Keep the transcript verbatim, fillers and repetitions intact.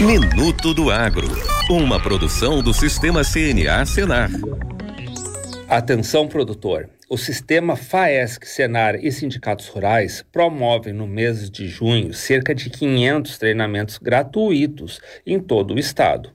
Minuto do Agro, uma produção do Sistema C N A Senar. Atenção, produtor! O Sistema FAESC, Senar e sindicatos rurais promovem no mês de junho cerca de quinhentos treinamentos gratuitos em todo o estado.